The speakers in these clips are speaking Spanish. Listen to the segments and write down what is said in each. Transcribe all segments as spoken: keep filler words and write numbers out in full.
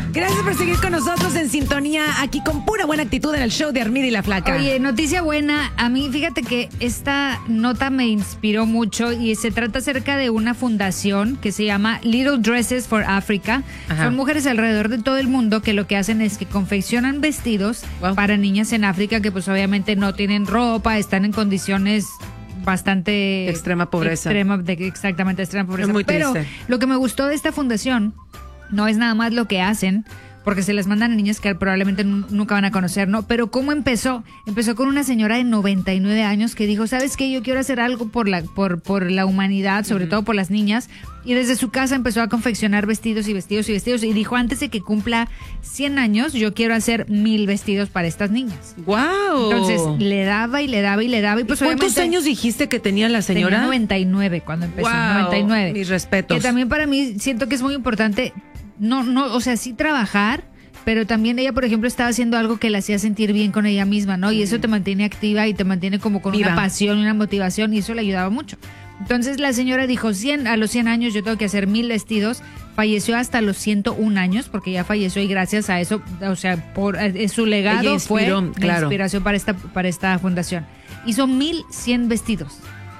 Gracias por seguir con nosotros en sintonía, aquí con pura buena actitud en el show de Armida y la Flaca. Oye, noticia buena. A mí, fíjate que esta nota me inspiró mucho y se trata acerca de una fundación que se llama Little Dresses for Africa. Ajá. Son mujeres alrededor de todo el mundo que lo que hacen es que confeccionan vestidos wow. para niñas en África que pues obviamente no tienen ropa, están en condiciones bastante... Extrema pobreza. Extrema, de, exactamente, extrema pobreza. Es muy Pero triste. Lo que me gustó de esta fundación no es nada más lo que hacen, porque se les mandan a niñas que probablemente nunca van a conocer, ¿no? Pero ¿cómo empezó? Empezó con una señora de noventa y nueve años que dijo, ¿sabes qué? Yo quiero hacer algo por la, por, por la humanidad, sobre uh-huh. todo por las niñas. Y desde su casa empezó a confeccionar vestidos y vestidos y vestidos. Y dijo, antes de que cumpla cien años, yo quiero hacer mil vestidos para estas niñas. ¡Wow! Entonces, le daba y le daba y le daba. Y pues, ¿Y ¿Cuántos años dijiste que tenía la señora? Tenía noventa y nueve cuando empezó. Wow, noventa y nueve. Mis respetos. Que también para mí siento que es muy importante, no, no, o sea, sí trabajar, pero también ella, por ejemplo, estaba haciendo algo que la hacía sentir bien con ella misma, ¿no? Y eso te mantiene activa y te mantiene como con Viva. una pasión, una motivación, y eso le ayudaba mucho. Entonces la señora dijo, cien, a los cien años yo tengo que hacer mil vestidos. Falleció hasta los ciento un años, porque ya falleció, y gracias a eso, o sea, por eh, su legado inspiró, fue claro. la inspiración para esta, para esta fundación. Hizo mil cien vestidos.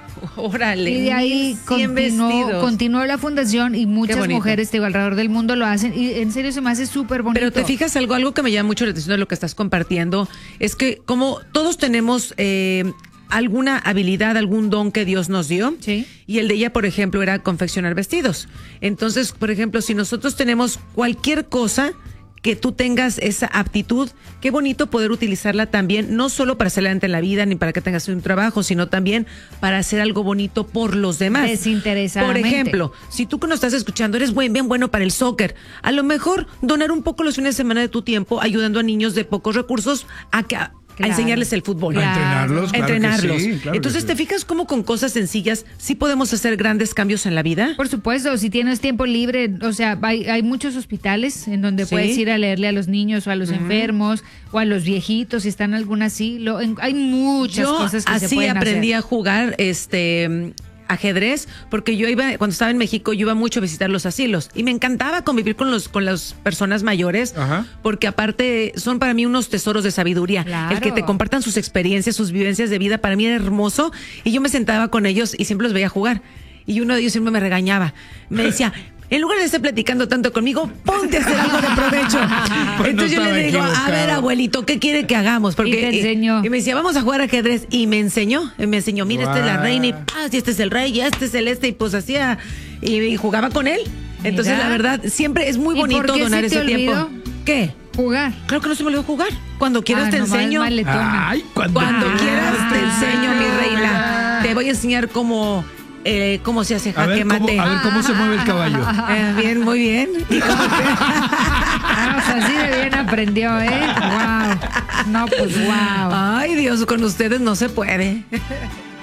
Órale. Y de ahí continuó, continuó la fundación y muchas mujeres de alrededor del mundo lo hacen, y en serio se me hace súper bonito. Pero te fijas algo, algo que me llama mucho la atención de lo que estás compartiendo, es que como todos tenemos eh, alguna habilidad, algún don que Dios nos dio, sí. y el de ella, por ejemplo, era confeccionar vestidos. Entonces, por ejemplo, si nosotros tenemos cualquier cosa que tú tengas esa aptitud, qué bonito poder utilizarla también, no solo para salir adelante en la vida, ni para que tengas un trabajo, sino también para hacer algo bonito por los demás. Desinteresadamente. Por ejemplo, si tú que nos estás escuchando eres buen, bien bueno para el soccer, a lo mejor donar un poco los fines de semana de tu tiempo ayudando a niños de pocos recursos a que... a Claro. enseñarles el fútbol. Claro. A entrenarlos. Claro entrenarlos. Que sí, claro Entonces, que ¿te sí. fijas cómo con cosas sencillas sí podemos hacer grandes cambios en la vida? Por supuesto, si tienes tiempo libre, o sea, hay, hay muchos hospitales en donde ¿Sí? puedes ir a leerle a los niños o a los uh-huh. enfermos o a los viejitos, si están en algún asilo. En, hay muchas Yo cosas que se pueden hacer. Así aprendí a jugar, este... ajedrez, porque yo iba, cuando estaba en México, yo iba mucho a visitar los asilos y me encantaba convivir con los con las personas mayores, Ajá. porque aparte son para mí unos tesoros de sabiduría. Claro. El que te compartan sus experiencias, sus vivencias de vida, para mí era hermoso, y yo me sentaba con ellos y siempre los veía jugar, y uno de ellos siempre me regañaba, me decía, en lugar de estar platicando tanto conmigo, ponte a hacer algo de provecho. Pues Entonces no yo le digo, equivocado. a ver, abuelito, ¿qué quiere que hagamos? Porque, y te enseñó. Y, y me decía, vamos a jugar ajedrez. Y me enseñó, y me enseñó, mira, wow. esta es la reina, y paz, y este es el rey, y este es el este, y pues hacía, y, y jugaba con él. Entonces, mira. la verdad, siempre es muy bonito donar ese tiempo. ¿Qué? Jugar. Claro que no se me olvidó jugar. Cuando quieras ah, te no, enseño. Ay, cuando, cuando ah, quieras te enseño, mi reina. Te voy a enseñar cómo... Eh, ¿Cómo se hace jaque mate? A ver cómo se mueve el caballo. Eh, bien, muy bien. Ah, o sea, así de bien aprendió, ¿eh? Wow. No, pues wow. Ay, Dios, con ustedes no se puede.